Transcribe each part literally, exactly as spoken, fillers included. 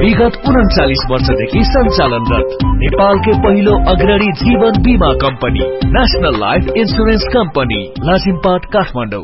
विगत उन्चालीस वर्षदेखि सञ्चालनरत नेपालकै पहिलो अग्रणी जीवन बीमा company national life insurance company Lazimpat Kathmandu.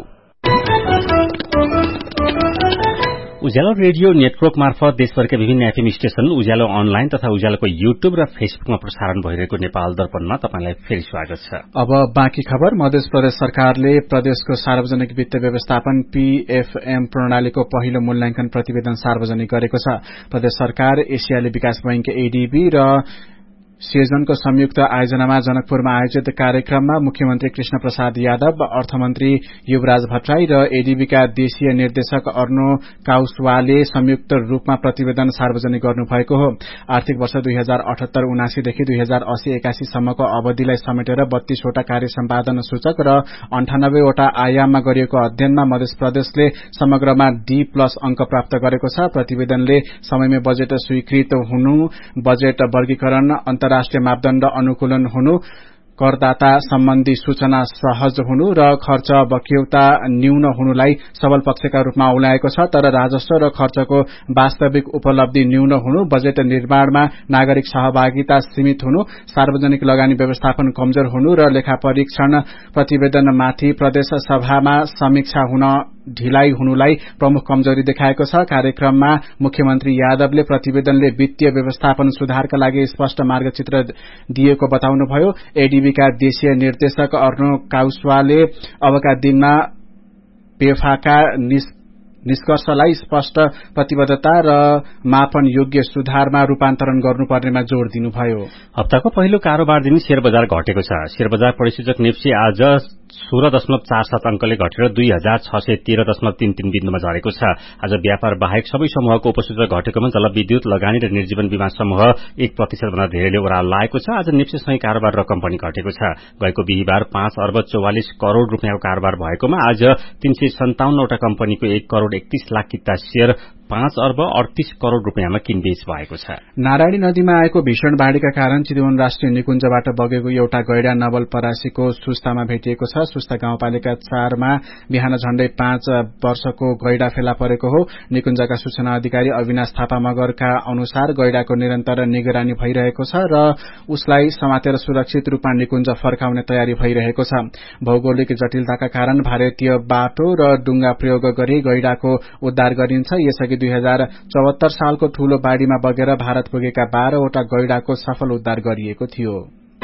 उज्यालो रेडियो नेटवर्क मार्फत देशभरका विभिन्न एफएम स्टेशन, उज्यालो अनलाइन तथा उज्यालोको युट्युब र फेसबुकमा प्रसारण भइरहेको नेपाल दर्पणमा तपाईलाई फेरि स्वागत छ। अब बाँकी खबर। मध्य प्रदेश सरकारले प्रदेशको सार्वजनिक वित्त व्यवस्थापन पीएफएम प्रणालीको पहिलो मूल्याङ्कन प्रतिवेदन सार्वजनिक गरेको छ। प्रदेश सरकार, एसियाली विकास बैंक एडीबी र सियोजनको संयुक्त आयोजनामा जनकपुरमा आयोजित कार्यक्रममा मुख्यमन्त्री कृष्ण प्रसाद यादव, अर्थमन्त्री युवराज भट्टराई र एडीबीका देशीय निर्देशक अर्नो काउसवाले संयुक्त रूपमा प्रतिवेदन सार्वजनिक गर्नुभएको हो। आर्थिक वर्ष दुई हजार अठहत्तर उनासीदेखि दुई हजार अस्सी एकासी सम्मको अवधिलाई समेटेर बत्तीसवटा कार्य सम्पादन सूचक र अन्ठानब्बेवटा आयाममा गरिएको अध्ययनमा मध्य प्रदेशले समग्रमा डी प्लस अंक प्राप्त गरेको छ। प्रतिवेदनले समयमै बजेट स्वीकृत हुनु, बजेट वर्गीकरण, अन्तर्राष्ट्रिय मापदण्ड अनुकूलन हुनु, करदाता सम्बन्धी सूचना सहज हुनु र खर्च बक्यौता न्यून हुनुलाई सबल पक्षका रूपमा औल्याएको छ। तर राजस्व र खर्चको वास्तविक उपलब्धि न्यून हुनु, बजेट निर्माणमा नागरिक सहभागिता सीमित हुनु, सार्वजनिक लगानी व्यवस्थापन कमजोर हुनु र लेखा परीक्षण प्रतिवेदनमाथि प्रदेश सभामा समीक्षा हुन ढिलाइ हुनुलाई प्रमुख कमजोरी देखाएको छ। कार्यक्रममा मुख्यमन्त्री यादवले प्रतिवेदनले वित्तीय व्यवस्थापन सुधारका लागि स्पष्ट मार्गचित्र दिएको बताउनुभयो। एडीबीका देशीय निर्देशक अर्नो काउसवाले अबका दिनमा पेफाका निष्कर्षलाई स्पष्ट प्रतिबद्धता र मापन योग्य सुधारमा रूपान्तरण गर्नुपर्नेमा जोड़ दिनुभयो। हप्ताको पहिलो कारोबार दिन शेयर बजार घटेको छ। शेयर बजार परिसूचक नेप्सी आज सोह्र दशमलव चार सात अंकले घटेर दुई हजार छ सय तेह्र दशमलव तीन तीन बिन्दुमा झरेको छ। आज व्यापार बाहेक सबै समूहको उपसूचक घटेकोमा जलविद्युत, लगानी र निर्जीवन बीमा समूह एक प्रतिशत भन्दा धेरैले ओह्रालो लागेको छ। आज नेप्सीसँगै कारोबार रकम पनि घटेको छ। गएको बिहिबार पाँच अर्ब चौवालिस करोड़ रूपियाँको कारोबार भएकोमा आज तीन सय सन्ताउन्नवटा कम्पनीको एक करोड़ एकतीस लाख किता शेयर पाँच अर्ब अडतीस करोड़ रूपियाँमा किनबेच भएको छ। नारायणी नदीमा आएको भीषण बाढ़ीका कारण चितवन राष्ट्रिय निकुञ्जबाट बगेको एउटा गैडा नवलपरासीको सुस्तामा भेटिएको छ। सुस्ता गाउँपालिका चारमा बिहान झण्डै पाँच वर्षको गैडा फेला परेको हो। निकुञ्जका सूचना अधिकारी अविनाश थापा मगरका अनुसार गैडाको निरन्तर निगरानी भइरहेको छ र उसलाई समातेर सुरक्षित रूपमा निकुञ्ज फर्काउने तयारी भइरहेको छ। भौगोलिक जटिलताका कारण भारतीय बाटो र डुंगा प्रयोग गरी गैडाको उद्धार गरिन्छ। यसअघि दुई हजार चौहत्तर सालको ठूलो बाढ़ीमा बगेर भारत पुगेका बाह्रवटा गैडाको सफल उद्धार गरिएको थियो।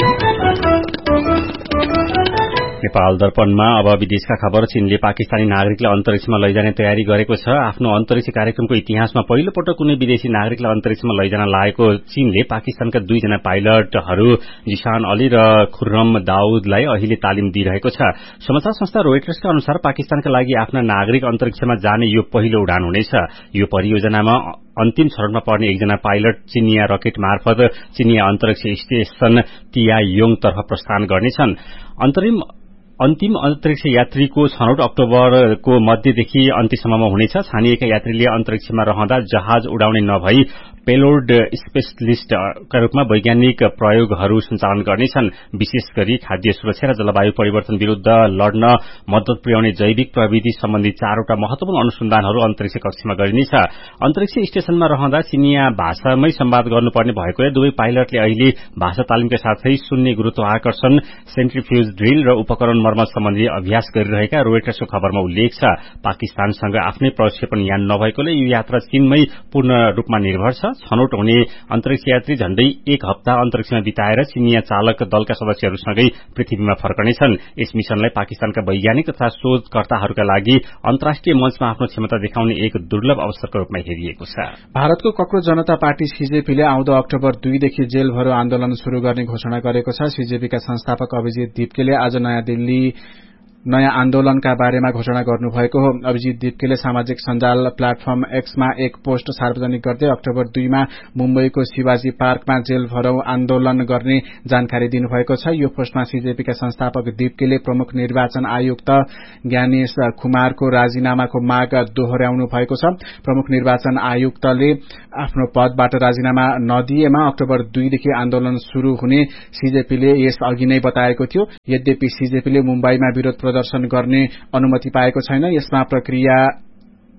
नेपाल दर्पणमा अब विदेशका खबर। चीनले पाकिस्तानी नागरिकलाई अन्तरिक्षमा लैजाने तयारी गरेको छ। आफ्नो अन्तरिक्ष कार्यक्रमको इतिहासमा पहिलो पटक कुनै विदेशी नागरिकलाई अन्तरिक्षमा लैजान लागेको चीनले पाकिस्तानका दुईजना पाइलटहरू जिशान अली र खुर्रम दाउदलाई अहिले तालिम दिइरहेको छ। समाचार संस्था रोयटर्सका अनुसार पाकिस्तानका लागि आफ्ना नागरिक अन्तरिक्षमा जाने यो पहिलो उडान हुनेछ। यो परियोजनामा अन्तिम चरणमा पर्ने एकजना पाइलट चिनिया रकेट मार्फत चिनिया अन्तरिक्ष स्टेशन तियायोङ तर्फ प्रस्थान गर्नेछन्। अन्तरिम अन्तिम अन्तरिक्ष यात्रीको छनौट अक्टोबरको मध्यदेखि अन्त्यसम्ममा हुनेछ। छानिएका यात्रीले अन्तरिक्षमा रहँदा जहाज उडाउने नभई पेलोड स्पेशलिस्टका रूपमा वैज्ञानिक प्रयोगहरू सञ्चालन गर्नेछन्। विशेष गरी खाद्य सुरक्षा र जलवायु परिवर्तन विरूद्ध लड्न मद्दत पुर्याउने जैविक प्रविधि सम्बन्धी चारवटा महत्वपूर्ण अनुसन्धानहरू अन्तरिक्ष कक्षमा गरिनेछ। अन्तरिक्ष स्टेशनमा रहँदा चिनिया भाषामै संवाद गर्नुपर्ने भएकोले दुवै पाइलटले अहिले भाषा तालिमका साथै शून्य गुरुत्वाकर्षण, सेन्ट्रिफ्युज ड्रिल र उपकरण मर्मत सम्बन्धी अभ्यास गरिरहेका रोयटर्सको खबरमा उल्लेख छ। पाकिस्तानसँग आफ्नै प्रक्षेपण यान नभएकोले यो यात्रा चीनमै पूर्ण रूपमा निर्भर छ। छनौट हुने अन्तरिक्ष यात्री झण्डै एक हप्ता अन्तरिक्षमा बिताएर चिनिया चालक दलका सदस्यहरूसँगै पृथ्वीमा फर्कनेछन्। यस मिशनलाई पाकिस्तानका वैज्ञानिक तथा शोधकर्ताहरूका लागि अन्तर्राष्ट्रिय मञ्चमा आफ्नो क्षमता देखाउने एक दुर्लभ अवसरको रूपमा हेरिएको छ। भारतको कक्रोच जनता पार्टी सीजेपीले आउँदो अक्टोबर दुईदेखि जेल भरो आन्दोलन शुरू गर्ने घोषणा गरेको छ। सीजेपीका संस्थापक अभिजित दीप्केले आज नयाँ दिल्ली नयाँ आन्दोलनका बारेमा घोषणा गर्नुभएको हो। अभिजित दीप्केले सामाजिक सञ्जाल प्लेटफर्म एक्समा एक पोस्ट सार्वजनिक गर्दै अक्टोबर दुईमा मुम्बईको शिवाजी पार्कमा जेल भरौ आन्दोलन गर्ने जानकारी दिनुभएको छ। यो पोस्टमा सीजेपीका संस्थापक दीप्केले प्रमुख निर्वाचन आयुक्त ज्ञानेश कुमारको राजीनामाको माग दोहोर्याउनु भएको छ। प्रमुख निर्वाचन आयुक्तले आफ्नो पदबाट राजीनामा नदिएमा अक्टोबर दुईदेखि आन्दोलन शुरू हुने सीजेपीले यस अघि नै बताएको थियो। यद्यपि सीजेपीले मुम्बईमा विरोध प्रदर्शन गर्ने अनुमति पाएको छैन। यसमा प्रक्रिया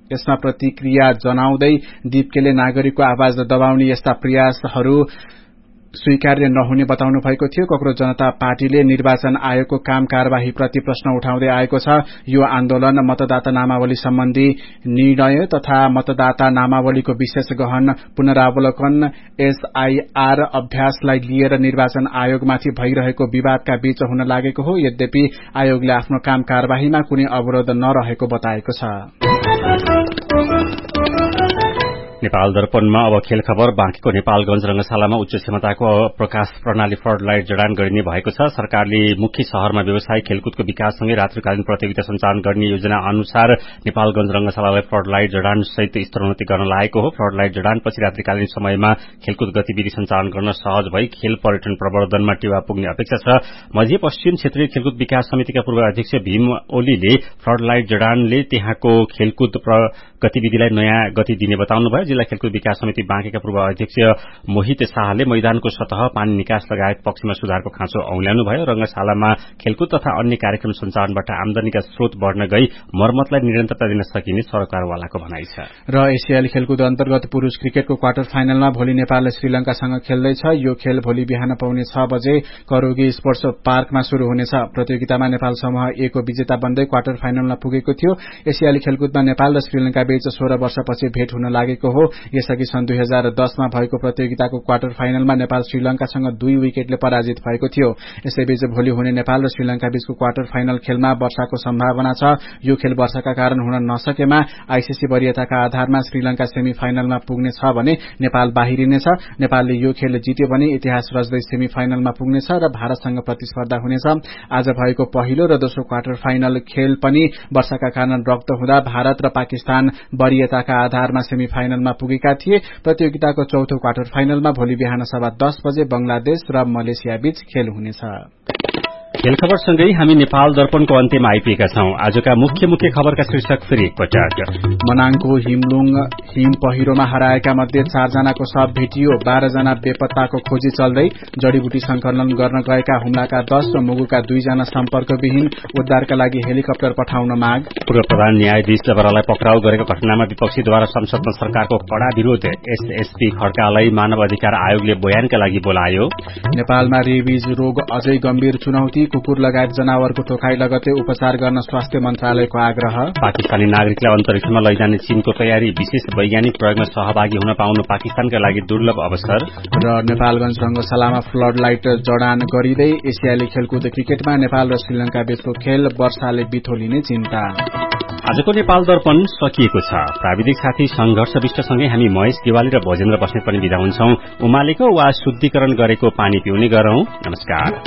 यसमा प्रतिक्रिया जनाउँदै दिप्केले नागरिकको आवाज दबाउने यस्ता प्रयासहरू स्वीकार्य नहुने बताउनु भएको थियो। कक्रोच जनता पार्टीले निर्वाचन आयोगको काम कार्यवाहीप्रति प्रश्न उठाउँदै आएको छ। यो आन्दोलन मतदाता नामावली सम्बन्धी निर्णय तथा मतदाता नामावलीको विशेष गहन पुनरावलोकन एसआईआर अभ्यासलाई लिएर निर्वाचन आयोगमाथि भइरहेको विवादका बीच हुन लागेको हो। यद्यपि आयोगले आफ्नो काम कार्यवाहीमा कुनै अवरोध नरहेको बताएको छ। नेपाल दर्पणमा अब खेल खबर। बाँकीको नेपालगंज रंगशालामा उच्च क्षमताको प्रकाश प्रणाली फ्लड लाइट जडान गरिने भएको छ। सरकारले मुख्य शहरमा व्यवसायिक खेलकुदको विकाससँगै रात्रिकालीन प्रतियोगिता सञ्चालन गर्ने योजना अनुसार नेपालगंज रंगशालालाई फ्लड लाइट जडान सहित स्तरोन्नति गर्न लागेको हो। फ्लड लाइट जडानपछि रात्रिकालीन समयमा खेलकुद गतिविधि सञ्चालन गर्न सहज भई खेल पर्यटन प्रवर्धनमा टेवा पुग्ने अपेक्षा छ। मध्य पश्चिम क्षेत्रीय खेलकुद विकास समितिका पूर्व अध्यक्ष भीम ओलीले फ्लड लाइट जडानले त्यहाँको खेलकुद गतिविधिलाई नयाँ गति दिने बताउनुभयो। जिल्ला खेलकुद विकास समिति बाँकेका पूर्व अध्यक्ष मोहित शाहले मैदानको सतह पानी निकास लगायत पक्षमा सुधारको खाँचो औल्याउनु भयो। रंगशालामा खेलकुद तथा अन्य कार्यक्रम सञ्चालनबाट आमदानीका स्रोत बढ़न गई मर्मतलाई निरन्तरता दिन सकिने सरकारवालाको भनाइ छ। र एसियाली खेलकुद अन्तर्गत पुरूष क्रिकेटको क्वार्टर फाइनलमा भोलि नेपालले श्रीलंकासँग खेल्दैछ। यो खेल भोलि बिहान पाउने छ बजे करोगी स्पोर्ट्स पार्कमा शुरू हुनेछ। प्रतियोगितामा नेपाल समूह ए को विजेता बन्दै क्वार्टर फाइनलमा पुगेको थियो। एसियाली खेलकुदमा नेपाल र श्रीलंका बीच सोह्र वर्षपछि भेट हुन लागेको हो। यसअघि सन् दुई हजार दसमा भएको प्रतियोगिताको क्वार्टर फाइनलमा नेपाल श्रीलंकासँग दुई विकेटले पराजित भएको थियो। यसैबीच भोलि हुने नेपाल र श्रीलंका बीचको क्वार्टर फाइनल खेलमा वर्षाको सम्भावना छ। यो खेल वर्षाका कारण हुन नसकेमा आईसीसी वरियताका आधारमा श्रीलंका सेमी फाइनलमा पुग्नेछ भने नेपाल बाहिरिनेछ। नेपालले यो खेल जित्यो भने इतिहास रच्दै सेमी फाइनलमा पुग्नेछ र भारतसँग प्रतिस्पर्धा हुनेछ। आज भएको पहिलो र दोस्रो क्वार्टर फाइनल खेल पनि वर्षाका कारण रद्द हुँदा भारत र पाकिस्तान वरियताका आधारमा सेमी फाइनलमा पुगेका थिए। प्रतियोगिताको चौथो क्वार्टर फाइनलमा भोलि बिहान सभा दस बजे बंगलादेश र मलेसिया बीच खेल हुनेछ। खेल खबरसँगै हामी नेपाल दर्पणको अन्त्यमा आइपुगेका छौं। आजका मुख्य मुख्य खबरका शीर्षक फेरि एकपटक। मनाङको हिमलुङ हिम पहिरोमा हराएका मध्ये चारजनाको शव भेटियो। बाह्र जना बेपत्ताको खोजी चल्दै। जड़ीबुटी संकलन गर्न गएका हुम्लाका दश र मुगुका दुईजना सम्पर्कविहीन। उद्धारका लागि हेलिकप्टर पठाउन माग। पूर्व प्रधान न्यायाधीश जबरालाई पक्राउ गरेको घटनामा विपक्षीद्वारा संसदमा सरकारको कड़ा विरोध। एसएसपी खड्कालाई मानव अधिकार आयोगले बयानका लागि बोलायो। नेपालमा रेबिज रोग अझै गम्भीर चुनौती। कुकुर लगायत जनावरको टोकाई लगतै उपचार गर्न स्वास्थ्य मन्त्रालयको आग्रह। पाकिस्तानी नागरिकलाई अन्तरिक्षमा लैजाने चीनको तयारी। विशेष वैज्ञानिक प्रयोगमा सहभागी हुन पाउनु पाकिस्तानका लागि दुर्लभ अवसर। र नेपालगंज रंगशालामा फ्लड लाइट जडान गरिँदै एसियाली खेलकुद क्रिकेटमा नेपाल र श्रीलंका बीचको खेल वर्षाले बिथोलिने चिन्ता। आजको नेपाल दर्पण सकिएको छ। प्राविधिक साथी संघर्ष विष्टसँगै हामी महेश दिवाली र भोजेन्द्र बस्नेत पनि बिदा हुन्छौं। उमालेको वा शुद्धिकरण गरेको पानी पिउने गरौं। नमस्कार।